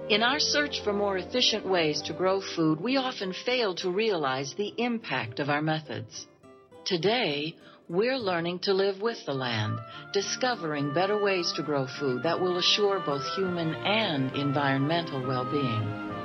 In our search for more efficient ways to grow food, we often fail to realize the impact of our methods. Today, we're learning to live with the land, discovering better ways to grow food that will assure both human and environmental well-being.